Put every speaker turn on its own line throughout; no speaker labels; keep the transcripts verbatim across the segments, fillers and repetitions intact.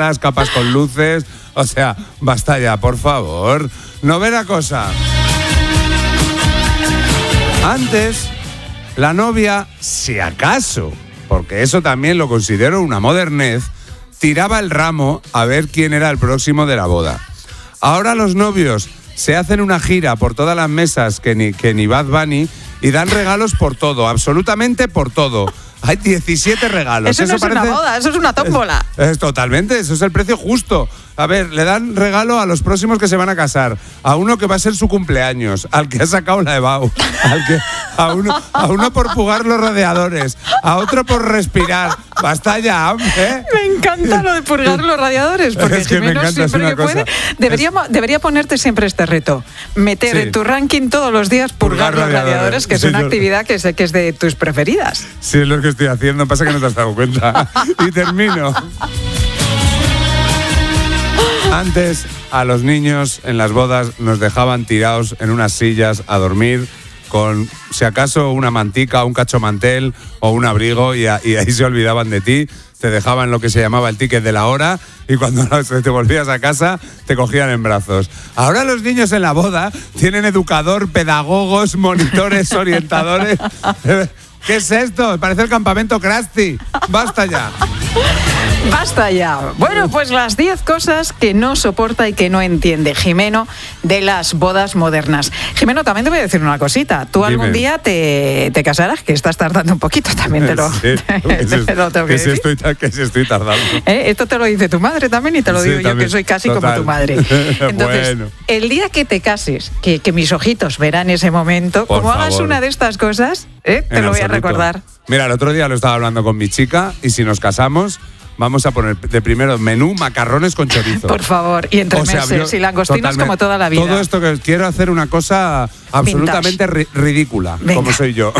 lámparas, capas con luces. O sea, basta ya, por favor. Novena cosa. Antes, la novia, si acaso, porque eso también lo considero una modernez, tiraba el ramo a ver quién era el próximo de la boda. Ahora los novios se hacen una gira por todas las mesas que ni, que ni Bad Bunny y dan regalos por todo, absolutamente por todo. Hay diecisiete regalos.
Eso no
eso
es
parece,
una boda, eso es una tómbola.
Es, es totalmente, eso es el precio justo. A ver, le dan regalo a los próximos que se van a casar, a uno que va a ser su cumpleaños, al que ha sacado la EBAU, al que, a, uno, a uno por jugar los radiadores, a otro por respirar. Basta ya, ¿eh?
Me encanta lo de purgar los radiadores, porque
es que
Jimeno
me encanta,
siempre
es
que
una
puede,
cosa.
debería,
Es...
debería ponerte siempre este reto, meter
Sí.
en tu ranking todos los días purgar,
Purgar
los
radiadores,
radiadores, que es
sí,
una
yo...
actividad que sé que es de tus preferidas.
Sí, es lo que estoy haciendo, pasa que no te has dado cuenta. Y termino. Antes, a los niños en las bodas nos dejaban tirados en unas sillas a dormir con, si acaso, una mantica, un cachomantel o un abrigo y, a, y ahí se olvidaban de ti. Te dejaban lo que se llamaba el ticket de la hora y cuando te volvías a casa te cogían en brazos. Ahora los niños en la boda tienen educador, pedagogos, monitores, orientadores. ¿Qué es esto? Parece el campamento Krusty. Basta ya.
Basta ya. Bueno, pues las diez cosas que no soporta y que no entiende Jimeno de las bodas modernas. Jimeno, también te voy a decir una cosita. Tú algún
Dime.
día te, te casarás, que estás tardando un poquito, también te lo,
Sí,
te,
que
te lo tengo que
que si
decir.
estoy, que si estoy tardando.
¿Eh? Esto te lo dice tu madre también y te lo
Sí,
digo yo,
también.
que soy casi
Total.
como tu madre. Entonces,
Bueno.
el día que te cases, que, que mis ojitos verán ese momento,
Por
como hagas
favor.
una de estas cosas, ¿eh? te
En
lo voy a
absoluto.
recordar.
Mira, el otro día lo estaba hablando con mi chica y si nos casamos vamos a poner de primero menú macarrones con chorizo.
Por favor, y entre
O sea,
meses
yo-
y langostinos
totalmente,
como toda la vida.
Todo esto que quiero hacer una cosa absolutamente ri- ridícula,
Venga.
como soy yo.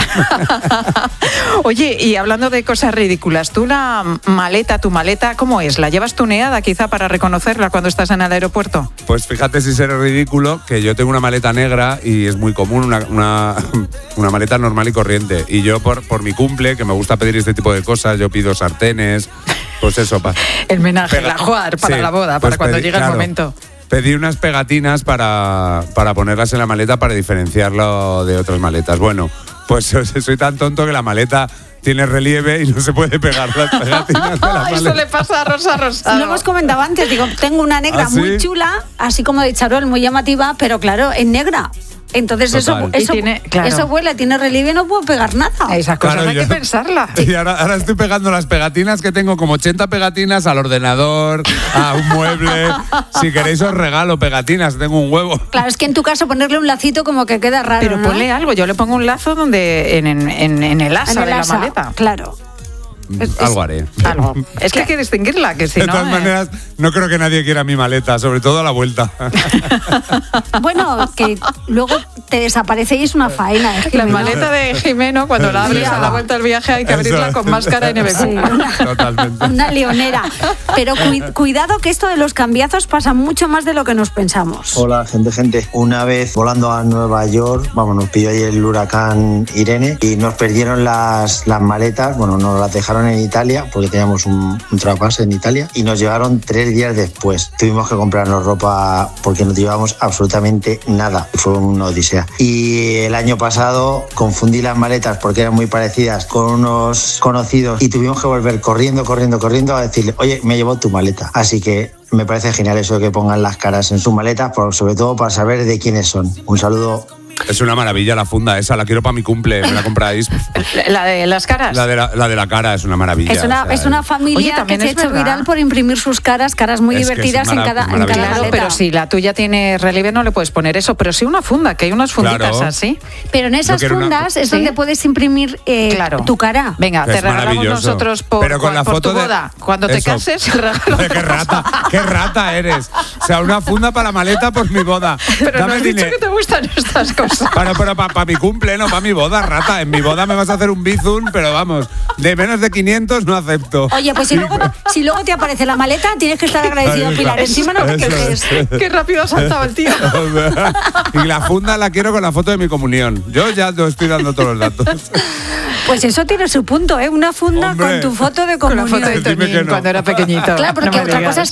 Oye, y hablando de cosas ridículas, ¿tú la maleta, tu maleta, cómo es? ¿La llevas tuneada quizá para reconocerla cuando estás en el aeropuerto?
Pues fíjate si seré ridículo, que yo tengo una maleta negra y es muy común, una, una, una maleta normal y corriente. Y yo por, por mi cumple, que me gusta pedir este tipo de cosas, yo pido sartenes, pues eso. Pa,
El menaje,
pega-
la juar para
Sí,
la boda,
pues
para cuando
pedí-
llegue el
claro,
momento.
Pedí unas pegatinas para, para ponerlas en la maleta para diferenciarlo de otras maletas. Bueno, pues soy tan tonto que la maleta tiene relieve y no se puede pegar las pegatinas de la
Eso
maleta.
le pasa a Rosa Rosado.
Lo hemos comentado antes, digo, tengo una negra
¿Ah, sí?
muy chula, así como de charol, muy llamativa, pero claro, es negra. Entonces eso,
Total.
eso,
Y tiene- claro.
eso vuela, tiene relieve y no puedo pegar nada.
Esas cosas
Claro,
hay
yo-
que pensarlas.
Y ahora, ahora estoy pegando las pegatinas que tengo, como ochenta pegatinas al ordenador, a un mueble. Si queréis os regalo pegatinas, tengo un huevo.
Claro, es que en tu caso ponerle un lacito como que queda raro,
Pero
¿no?
ponle algo, yo le pongo un lazo donde en, en, en- en el asa
En el
de
asa,
la maleta.
Claro.
Es-
Algo haré.
Algo. Es que hay que distinguirla, que si
De
no...
todas
eh,
maneras, no creo que nadie quiera mi maleta, sobre todo a la vuelta.
Bueno, que luego te desaparece y es una faena. ¿eh?
La maleta de Jimeno, cuando la abres
Sí.
a la vuelta del viaje, hay que
Eso
abrirla
es.
con máscara N B Q.
Sí, una,
Totalmente.
una leonera. Pero cui- cuidado que esto de los cambiazos pasa mucho más de lo que nos pensamos.
Hola, gente, gente. Una vez volando a Nueva York, vamos, nos pilló ahí el huracán Irene y nos perdieron las, las maletas. Bueno, nos las dejaron en Italia porque teníamos un, un trapase en Italia y nos llegaron tres días después. Tuvimos que comprarnos ropa porque no llevábamos absolutamente nada. Fue una odisea. Y el año pasado confundí las maletas porque eran muy parecidas con unos conocidos y tuvimos que volver corriendo, corriendo, corriendo a decirle, oye, me llevo tu maleta. Así que me parece genial eso de que pongan las caras en sus maletas, por- sobre todo para saber de quiénes son. Un saludo.
Es una maravilla la funda esa, la quiero para mi cumple, ¿me la compráis?
La de las caras.
La de la, la de la cara es una maravilla.
Es una,
o sea,
es una familia
Oye,
que
también
se ha
es
hecho
verdad.
viral por imprimir sus caras, caras muy
Es que es
divertidas en
marav-
cada, en cada
maravilloso.
Claro,
maleta.
pero si la tuya tiene relieve no le puedes poner eso, pero sí una funda, que hay unas funditas
Claro.
así.
Pero en esas
quiero una-
fundas es
¿Sí?
donde puedes imprimir eh,
Claro.
tu cara.
Venga,
Es
te regalamos
maravilloso.
nosotros por,
Pero con la
por
foto
tu
de-
boda. Cuando te
Eso.
cases, regalo.
Joder, qué rata, qué rata eres. O sea, una funda para la maleta por mi boda.
Pero no
Dame
has dicho
dinero.
que te gustan estas cosas.
Pero, pero para mi cumple, no, para mi boda, rata. En mi boda me vas a hacer un bizum, pero vamos, de menos de quinientos no acepto.
Oye, pues si luego, si luego te aparece la maleta, tienes que estar agradecido,
Ahí está.
Pilar. Encima no te
Eso
quejes.
es.
Qué rápido ha saltado el tío.
Y la funda la quiero con la foto de mi comunión. Yo ya te estoy dando todos los datos.
Pues eso tiene su punto, ¿eh? Una funda
Hombre.
con tu foto de
Con la
comunión.
foto de
Dime que
Toñín
no.
cuando era pequeñito.
Claro, porque
No me
otra
digas.
cosa es